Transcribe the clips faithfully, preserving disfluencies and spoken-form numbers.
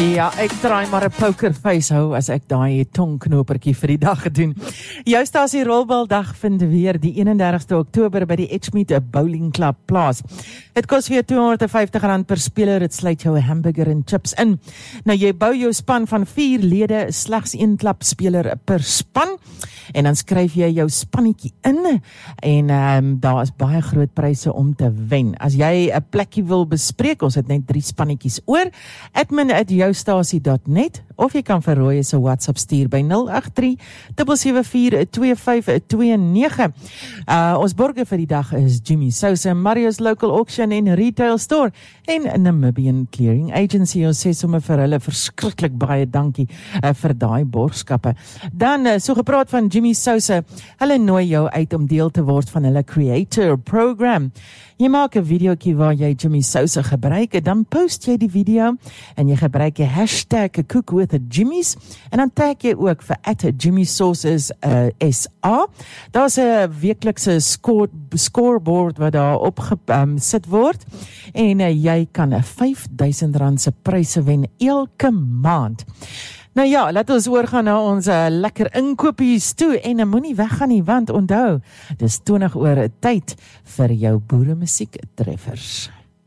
Ja, ek draai maar 'n pokerface hou as ek daai tongknopertjie vir die dag gedoen. Jou stasie Rolbaldag vind weer die eenendertigste Oktober by die Edgemead Bowling Club plaas. Dit kos vir jou tweehonderd en vyftig rand per speler, dit sluit jou 'n hamburger en chips in. Nou jy bou jou span van vier lede, slegs een klap speler per span, en dan skryf jy jou spannetjie in, en um, daar is baie groot pryse om te wen. As jy 'n plekkie wil bespreek, ons het net drie spannetjies oor, admin at joustasie dot net, of jy kan vir Roy se WhatsApp stuur by nul agt drie sewe sewe vier twee vyf twee nege. Uh, ons borge vir die dag is Jimmy Sousa, Mario's Local Auction en Retail Store en Namibian Clearing Agency. Ons sê sommer vir hulle verskriklik baie dankie uh, vir daai borgskappe. Dan, uh, so gepraat van Jimmy Sousa, hulle nooi jou uit om deel te word van hulle Creator Program. Jy maak 'n videoetjie waar jy Jimmy Sousa gebruik, dan post jy die video en jy gebruik die hashtag Cook with the Jimmys, en dan tag jy ook vir at Jimmy Sauces uh, S A. Daar's 'n weeklikse score, scoreboard wat daar op um, sit word, en uh, jy kan 'n vyf duisend rand se pryse wen elke maand. Nou ja, laat ons oorgaan na ons uh, lekker inkopies toe, en uh, moenie weggaan nie, want onthou, dis twintig oor tyd vir jou boeremusiek treffers.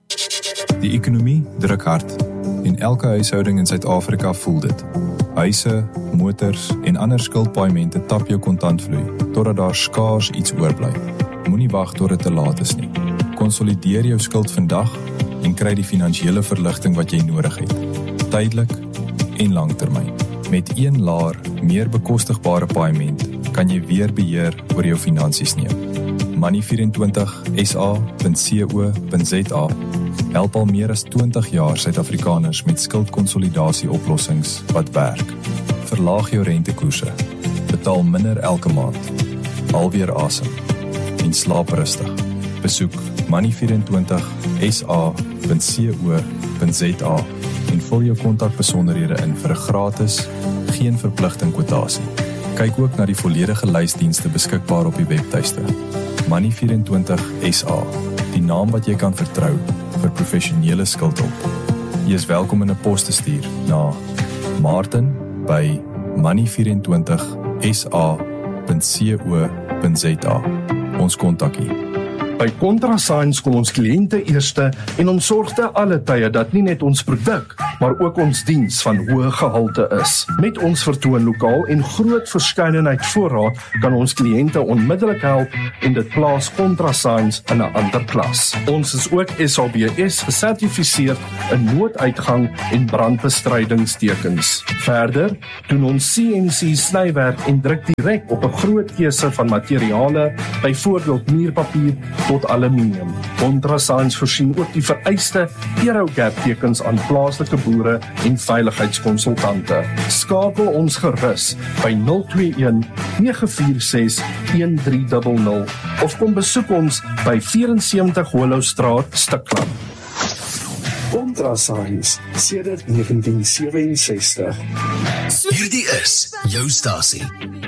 Die ekonomie druk hard, en elke huishouding in Suid-Afrika voel dit. Huise, motors en ander skuldpaaiemente tap jou kontantvloei, totdat daar skaars iets oorbly. Moenie wag tot dit te laat is nie. Konsolideer jou skuld vandag en kry die finansiële verligting wat jy nodig het. Tydelik en langtermyn. Met een laer, meer bekostigbare paaiement kan jy weer beheer oor jou finansies neem. Money vyf en twintig S A punt co punt Z A help al meer as twintig jaar Suid-Afrikaners met skuldkonsolidasie oplossings wat werk. Verlaag jou rentekoerse, betaal minder elke maand, haal weer asem en slaap rustig. Besoek money vyf en twintig S A punt co punt Z A en vul jou kontakbesonderhede in vir 'n gratis, geen verpligting kwotasie. Kyk ook na die volledige lysdienste beskikbaar op die webtuiste. Money vyf en twintig S A, die naam wat jy kan vertrou vir professionele skuldhulp. Jy is welkom in 'n pos te stuur na Martin by money vyf en twintig S A punt co punt Z A. Ons kontak hier. By ContraSigns kom ons kliënte eerste en ons sorg te alle tye dat nie net ons produk, maar ook ons diens van hoë gehalte is. Met ons vertoonlokaal en groot verskeidenheid voorraad kan ons kliënte onmiddellik help en dit plaas ContraSigns in 'n ander klas. Ons is ook S A B S gesertifiseer in nooduitgang en brandbestrydingstekens. Verder doen ons C N C snywerk en druk direk op 'n groot keuse van materiale, byvoorbeeld muurpapier tot aluminium. ContraSigns voorsien ook die vereiste Aerogap tekens aan plaaslike boere en veiligheidskonsultante. Skakel ons gerus by nul twee een nege vier ses een drie nul nul of kom besoek ons by vyf sewe Hollowstraat, Stikland. ContraSigns sedert negentien sewe ses nul. Hierdie is jou stasie.